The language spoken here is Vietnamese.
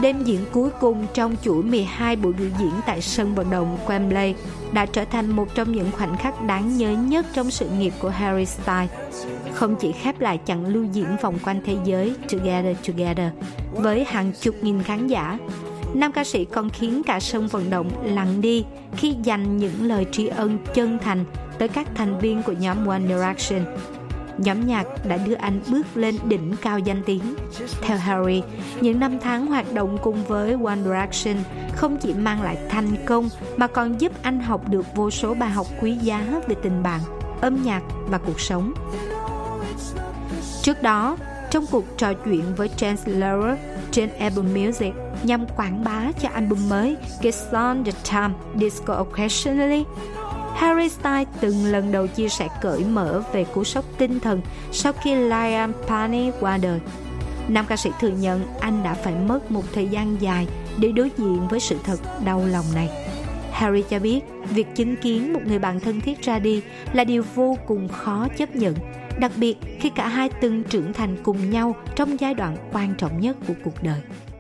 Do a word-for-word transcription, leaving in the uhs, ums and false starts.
Đêm diễn cuối cùng trong chuỗi mười hai buổi biểu diễn tại sân vận động Wembley đã trở thành một trong những khoảnh khắc đáng nhớ nhất trong sự nghiệp của Harry Styles. Không chỉ khép lại chặng lưu diễn vòng quanh thế giới Together Together với hàng chục nghìn khán giả, nam ca sĩ còn khiến cả sân vận động lặng đi khi dành những lời tri ân chân thành tới các thành viên của nhóm One Direction. Nhóm nhạc đã đưa anh bước lên đỉnh cao danh tiếng. Theo Harry, những năm tháng hoạt động cùng với One Direction không chỉ mang lại thành công mà còn giúp anh học được vô số bài học quý giá về tình bạn, âm nhạc và cuộc sống. Trước đó, trong cuộc trò chuyện với James Lawrence trên Apple Music nhằm quảng bá cho album mới Kids on the Time Disco Occasionally, Harry Styles từng lần đầu chia sẻ cởi mở về cú sốc tinh thần sau khi Liam Payne qua đời. Nam ca sĩ thừa nhận anh đã phải mất một thời gian dài để đối diện với sự thật đau lòng này. Harry cho biết việc chứng kiến một người bạn thân thiết ra đi là điều vô cùng khó chấp nhận, đặc biệt khi cả hai từng trưởng thành cùng nhau trong giai đoạn quan trọng nhất của cuộc đời.